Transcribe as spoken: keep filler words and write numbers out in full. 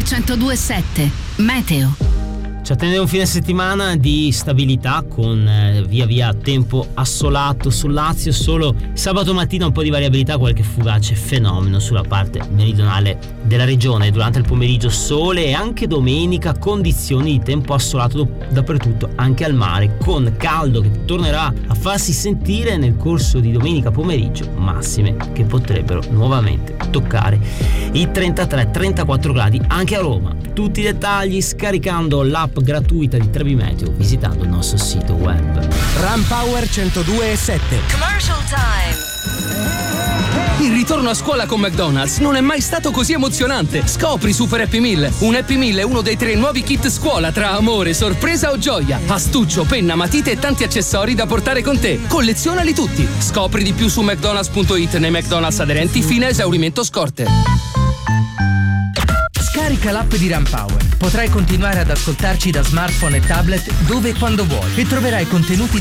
centodue e sette Meteo. Ci attende un fine settimana di stabilità con eh, via via tempo assolato sul Lazio. Solo sabato mattina un po' di variabilità, qualche fugace fenomeno sulla parte meridionale della regione. Durante il pomeriggio sole e anche domenica condizioni di tempo assolato dappertutto, anche al mare, con caldo che tornerà a farsi sentire nel corso di domenica pomeriggio, massime che potrebbero nuovamente toccare i trentatré trentaquattro gradi anche a Roma. Tutti i dettagli scaricando l'app gratuita di Trebi Meteo, visitando il nostro sito web. Ram Power centodue e sette. Commercial time. Il ritorno a scuola con McDonald's non è mai stato così emozionante. Scopri Super Happy Meal. Un Happy Meal è uno dei tre nuovi kit scuola tra amore, sorpresa o gioia. Astuccio, penna, matite e tanti accessori da portare con te. Collezionali tutti. Scopri di più su mcdonalds punto it nei McDonald's aderenti fino a esaurimento scorte. Scarica l'app di Ram Power. Potrai continuare ad ascoltarci da smartphone e tablet dove e quando vuoi e troverai contenuti